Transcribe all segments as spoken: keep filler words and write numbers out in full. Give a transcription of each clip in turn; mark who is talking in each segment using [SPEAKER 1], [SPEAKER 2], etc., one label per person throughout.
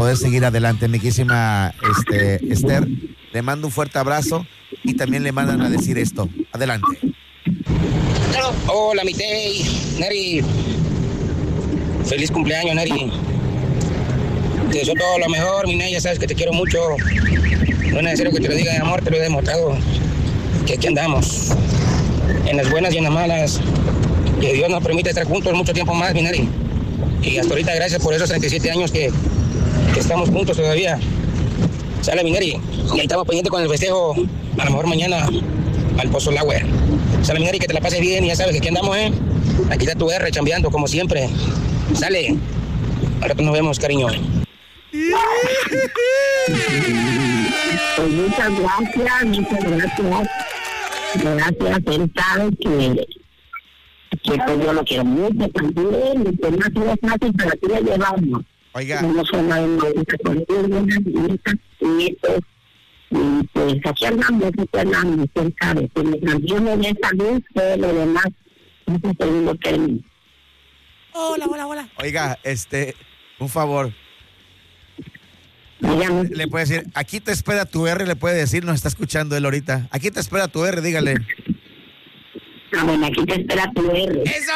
[SPEAKER 1] poder seguir adelante, mi querísima este, Esther. Le mando un fuerte abrazo y también le mandan a decir esto. Adelante.
[SPEAKER 2] Hola, mi Tey, Neri. Feliz cumpleaños, Neri. Te deseo todo lo mejor, mi Ney. Ya sabes que te quiero mucho. No es necesario que te lo diga de amor, te lo he demostrado. Que aquí andamos, en las buenas y en las malas. Que Dios nos permite estar juntos mucho tiempo más, mi Neri. Y hasta ahorita, gracias por esos treinta y siete años que, que estamos juntos todavía. Sale, mi Neri. Y ahí estamos pendientes con el festejo. A lo mejor mañana al Pozo Lauer. Sale, mi Neri, que te la pases bien. Y ya sabes que aquí andamos, ¿eh? Aquí está tu R chambeando, como siempre. Sale. Ahora nos vemos, cariño.
[SPEAKER 3] Pues muchas gracias, muchas gracias. Gracias, él sabe que, que pues yo lo quiero mucho también. Y que más es fácil para ti la llevamos.
[SPEAKER 1] Oiga.
[SPEAKER 3] No somos una contigo, y esto. Y pues aquí andamos, aquí andamos, él sabe. Que mientras Dios me dé salud, todo lo demás, no es segundo término.
[SPEAKER 4] Hola, hola, hola.
[SPEAKER 1] Oiga, este, un favor.
[SPEAKER 3] Dígame.
[SPEAKER 1] Le puede decir, aquí te espera tu R, le puede decir, nos está escuchando él ahorita. Aquí te espera tu R, dígale.
[SPEAKER 3] Ah, bueno, aquí te espera tu R.
[SPEAKER 4] ¡Eso!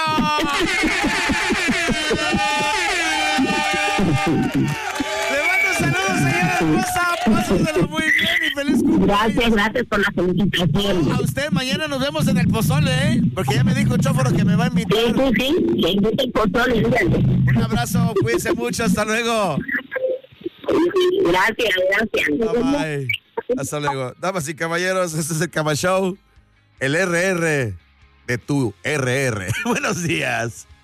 [SPEAKER 4] Le mando saludos, señora hermosa. Pásaselo muy bien y feliz cumpleaños.
[SPEAKER 3] Gracias, gracias por la felicitación.
[SPEAKER 4] A usted, mañana nos vemos en el pozole, ¿eh? Porque ya me dijo el chóforo que me va a invitar.
[SPEAKER 3] Sí, sí, sí, que invite el pozole, dígale.
[SPEAKER 1] Un abrazo, cuídense mucho, hasta luego.
[SPEAKER 3] Gracias, gracias.
[SPEAKER 1] Bye, bye. Hasta luego. Damas y caballeros, este es el Cama Show, el R R de tu R R. Buenos días.